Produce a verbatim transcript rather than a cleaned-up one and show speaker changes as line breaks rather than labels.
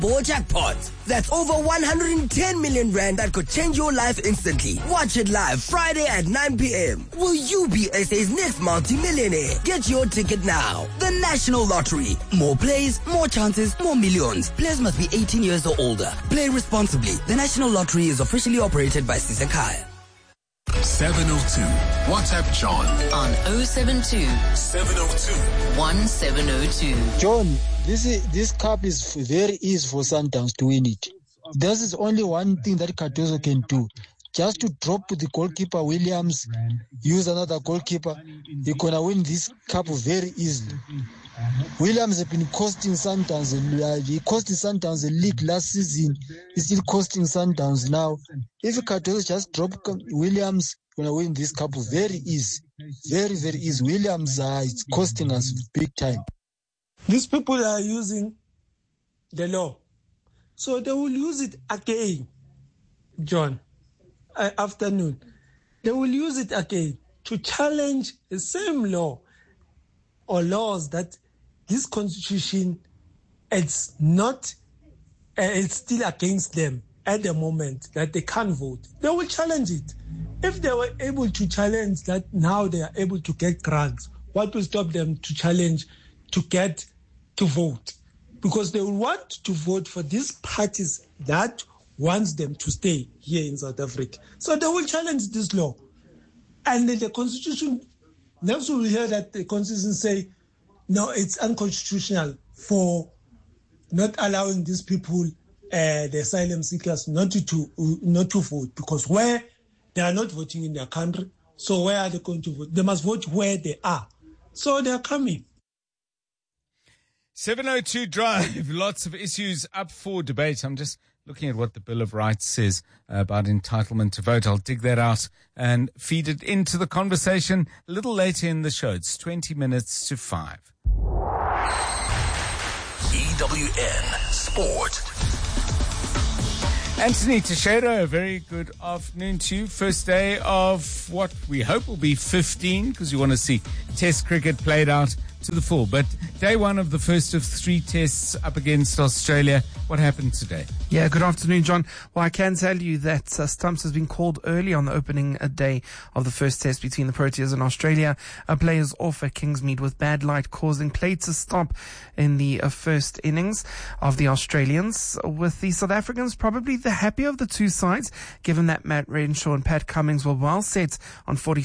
Ball jackpot. That's over one hundred ten million rand that could change your life instantly. Watch it live Friday at nine p.m. Will you be S A's next multi-millionaire? Get your ticket now. The National Lottery. More plays, more chances, more millions. Players must be eighteen years or older. Play responsibly. The National Lottery is officially operated by Sisekaya.
seven oh two. WhatsApp John
on oh seven two,
seven oh two,
one seven oh two.
John, this is, this cup is very easy for Sundowns to win it. This is only one thing that Cardozo can do. Just to drop the goalkeeper Williams, use another goalkeeper, you're going to win this cup very easily. Williams has been costing Sundowns, uh, he costed Sundowns the league last season. He's still costing Sundowns now. If Cardozo just drop Williams, we're going to win this cup very easy. Very, very easy. Williams uh, is costing us big time.
These people are using the law. So they will use it again, John, uh, afternoon. They will use it again to challenge the same law or laws that this constitution, it's not, uh, it's still against them at the moment that they can't vote. They will challenge it. If they were able to challenge that, now they are able to get grants, what will stop them to challenge to get to vote? Because they will want to vote for these parties that wants them to stay here in South Africa. So they will challenge this law. And then the constitution, next we will hear that the constitution say, no, it's unconstitutional for not allowing these people, uh, the asylum seekers, not to, to not to vote, because where they are not voting in their country, so where are they going to vote? They must vote where they are. So they are coming.
seven oh two Drive, lots of issues up for debate. I'm just looking at what the Bill of Rights says about entitlement to vote. I'll dig that out and feed it into the conversation a little later in the show. It's twenty minutes to five.
E W N Sport.
Anthony Teixeira, a very good afternoon to you. First day of what we hope will be fifteen, because you want to see Test cricket played out to the full. But day one of the first of three tests up against Australia. What happened today?
Yeah, good afternoon, John. Well, I can tell you that uh, Stumps has been called early on the opening uh, day of the first test between the Proteas and Australia. Uh, players off at Kingsmead with bad light, causing play to stop in the uh, first innings of the Australians, with the South Africans probably the happier of the two sides, given that Matt Renshaw and Pat Cummins were well set on forty